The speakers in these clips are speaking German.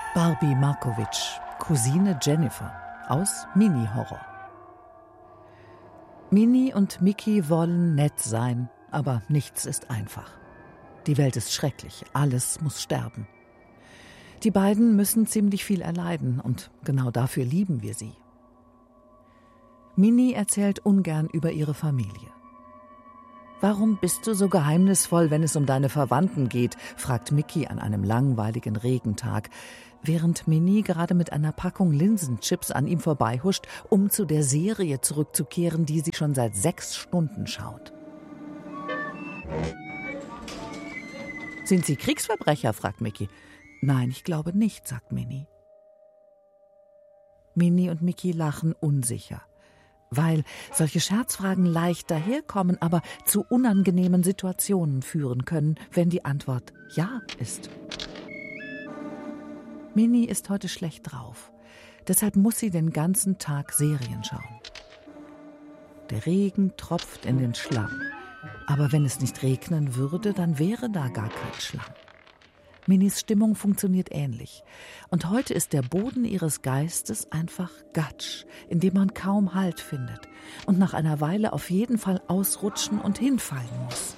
Barbie Markovic, Cousine Jennifer aus Mini-Horror. Mini und Mickey wollen nett sein, aber nichts ist einfach. Die Welt ist schrecklich, alles muss sterben. Die beiden müssen ziemlich viel erleiden und genau dafür lieben wir sie. Mini erzählt ungern über ihre Familie. »Warum bist du so geheimnisvoll, wenn es um deine Verwandten geht?« fragt Mickey an einem langweiligen Regentag, während Mini gerade mit einer Packung Linsenchips an ihm vorbeihuscht, um zu der Serie zurückzukehren, die sie schon seit 6 Stunden schaut. »Sind Sie Kriegsverbrecher?« fragt Mickey. »Nein, ich glaube nicht«, sagt Mini. Mini und Mickey lachen unsicher, weil solche Scherzfragen leicht daherkommen, aber zu unangenehmen Situationen führen können, wenn die Antwort Ja ist. Mini ist heute schlecht drauf. Deshalb muss sie den ganzen Tag Serien schauen. Der Regen tropft in den Schlamm. Aber wenn es nicht regnen würde, dann wäre da gar kein Schlamm. Minis Stimmung funktioniert ähnlich. Und heute ist der Boden ihres Geistes einfach Gatsch, in dem man kaum Halt findet und nach einer Weile auf jeden Fall ausrutschen und hinfallen muss.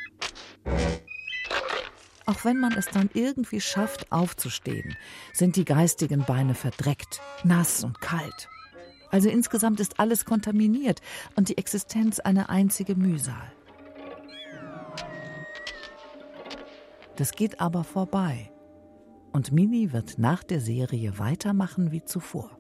Auch wenn man es dann irgendwie schafft, aufzustehen, sind die geistigen Beine verdreckt, nass und kalt. Also insgesamt ist alles kontaminiert und die Existenz eine einzige Mühsal. Das geht aber vorbei. Und Mini wird nach der Serie weitermachen wie zuvor.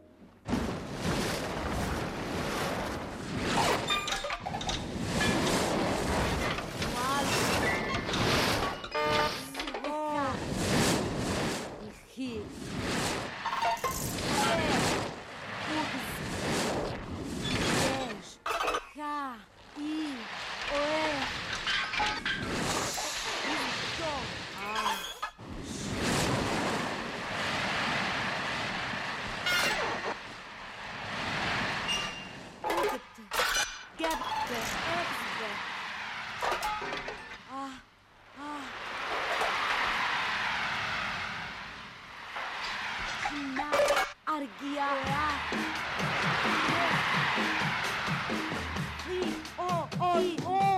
Oh,